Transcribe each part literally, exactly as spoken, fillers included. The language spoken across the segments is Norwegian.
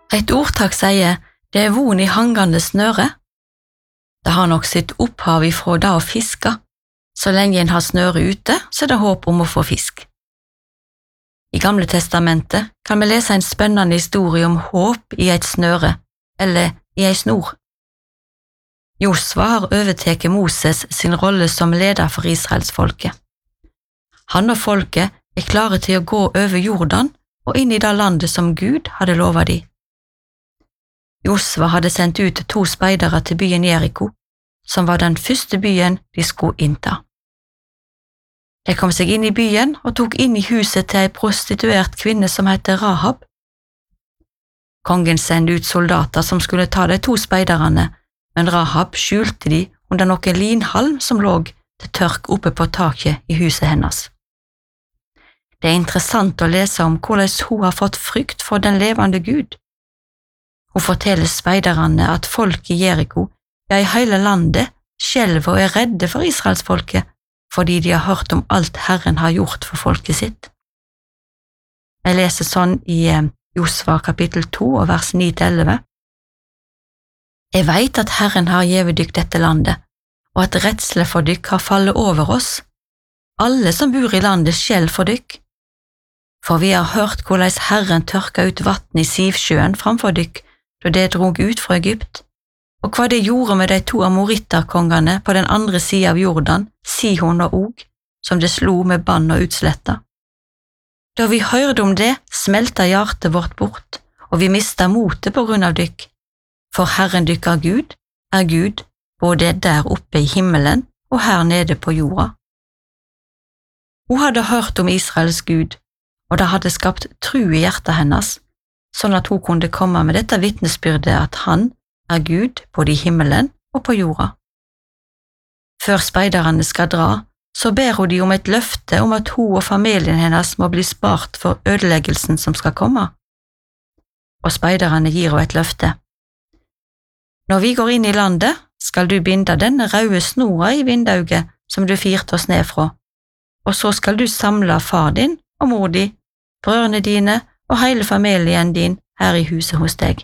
Et ordtak sier, det er von i hangande snøre. Det har nok sitt opphav ifra da å fiske. Så lenge en har snøre ute, så er det håp om å få fisk. I Gamle testamentet kan vi lese en spennende historie om håp i et snøre, eller i ei snor. Josva har overteket Moses sin rolle som leder for Israelsfolket. Han og folket er klare til å gå over Jordan og inn i det landet som Gud hadde lovet de. Josva hadde sendt ut to speidere til byen Jeriko, som var den første byen de skulle innta. De kom seg inn i byen og tok inn i huset til ei prostituert kvinne som heter Rahab. Kongen sendte ut soldater som skulle ta de to speiderne, men Rahab skjulte de under noen linhalm som lå til tørk oppe på taket i huset hennes. Det er interessant å lese om hvordan hun har fått frykt for den levende Gud. Hun forteller speiderne at folk i Jeriko, ja i hele landet, skjelver og er redde for Israelsfolket, fordi de har hørt om alt Herren har gjort for folket sitt. Jeg leser sånn i Josva kapittel to og vers ni til elleve. Jeg vet at Herren har givet dykk dette landet, og at redsle for dykk har fallet over oss. Alle som bor i landet skjelver for dykk. For vi har hørt hvordan Herren tørka ut vatten i Sivsjøen framfor dykk, da det drog ut fra Egypt, og hva det gjorde med de to amoritterkongene på den andre siden av Jordan, Sihon og Og, som det slo med bann og utsletta. Da vi hørte om det, smelta hjertet vårt bort, og vi mista motet på grunn av dykk. For Herren dykkar Gud, er Gud, både der oppe i himmelen og her nede på jorda. Hun hadde hørt om Israels Gud, og det hadde skapt tru i hjertet hennes, sånn at hun kunne komme med dette vitnesbyrdet at han er Gud både i himmelen og på jorda. Før speiderne skal dra, så ber hun de om et løfte om at hun og familien hennes må bli spart for ødeleggelsen som skal komme. Og speiderne gir henne et løfte. Når vi går inn i landet, skal du binde denne røde snora i vindauget som du firte oss ned fra, og så skal du samle far din og mor di, brødrene dine og hele familien din her i huset hos deg.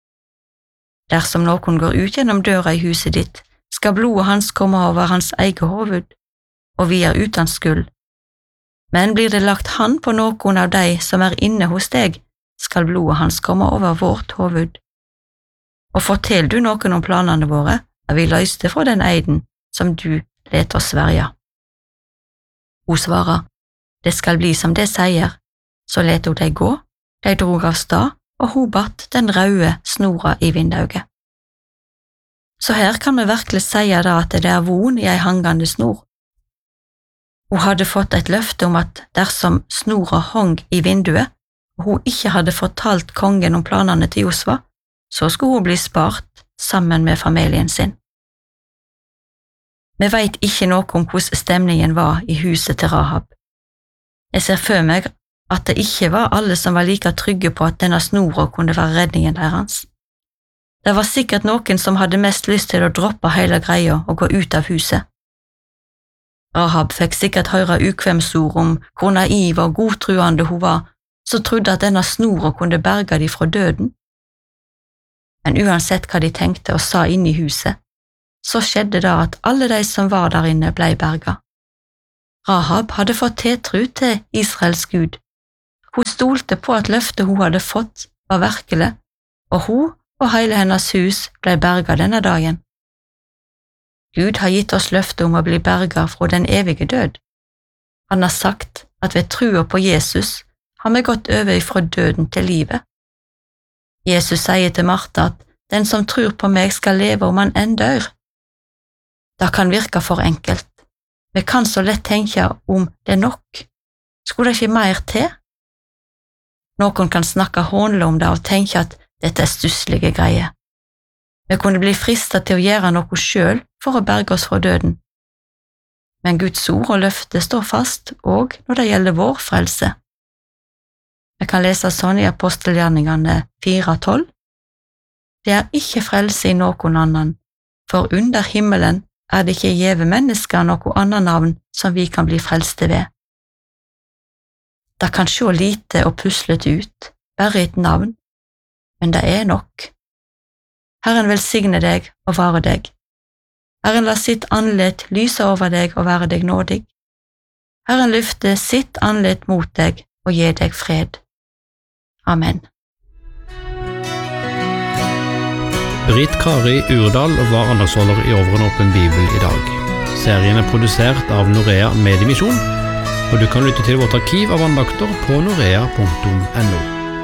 Dersom noen går ut gjennom døra i huset ditt, skal blodet hans komme over hans eget hoved, og vi er uten skyld. Men blir det lagt hand på noen av de som er inne hos deg, skal blodet hans komme over vårt hoved. Og fortell du noen om planene våre, er vi løste fra den eiden som du let oss sverge. Hun svarer, det skal bli som det sier, så let hun deg gå, de drog av stad, og hun batt den røde snora i vindauget. Så her kan vi virkelig si da at det er von i ei hangande snor. Hun hadde fått et løfte om at dersom snora hong i vinduet, og hun ikke hadde fortalt kongen om planene til Josva, så skulle hun bli spart sammen med familien sin. Vi vet ikke noe om hvordan stemningen var i huset til Rahab. Jeg ser for meg at det ikke var alle som var like trygge på at denne snora kunne være redningen deres. Det var sikkert noen som hadde mest lyst til å droppe hele greia og gå ut av huset. Rahab fikk sikkert høre ukvemsord om hvor naiv og godtruende hun var, så trodde at denne snora kunne berge de fra døden. Men uansett hva de tenkte og sa inne i huset, så skjedde det at alle de som var der inne ble berga. Rahab hadde fått tiltro til Israels Gud. Hun stolte på at løftet hun hadde fått var virkelig, og hun og hele hennes hus ble berga denne dagen. Gud har gitt oss løftet om å bli berga fra den evige død. Han har sagt at ved trua på Jesus har vi gått over fra døden til livet. Jesus sier til Martha at den som tror på meg skal leve om han enn dør. Det kan virke for enkelt. Vi kan så lett tenke om det er nok. Skulle det ikke mer til? Noen kan snakke hånlig om det og tenke at dette er stusslige greier. Vi kunne bli fristet til å gjøre noe selv for å berge oss fra døden. Men Guds ord og løfte står fast, og når det gjelder vår frelse. Vi kan lese sånn i apostelgjerningene fire tolv. Det er ikke frelse i noen annen, for under himmelen er det ikke gjeve mennesker noe annet navn som vi kan bli frelste ved. Det kan se lite og puslete ut, bare et navn, men det er nok. Herren velsigne deg og vare deg. Herren la sitt andlet lyse over deg og være deg nådig. Herren løfte sitt andlet mot deg og gi deg fred. Amen. Britt Kari Urdal var andagsholder i Over en åpen bibel i dag. Serien er produsert av Norea Mediemisjon, og du kan lytte til vårt arkiv av andakter på norea punktum no.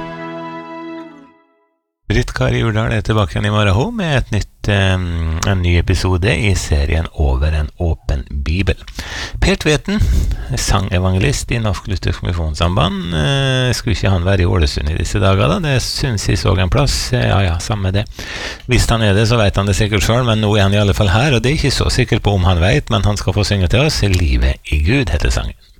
Britt Kari Urdal er tilbake igjen i morgen med et nytt, um, en ny episode i serien Over en åpen bibel. Per Tveten, sangevangelist i Norsk Luthersk Misjonssamband, uh, skulle ikke han være i Ålesund i disse dager da? Det synes jeg så en plass. Ja, ja, samme det. Hvis han er det, så vet han det sikkert selv, men nå er han i alle fall her, og det er ikke så sikkert på om han vet, men han skal få synge til oss. Livet i Gud heter sangen.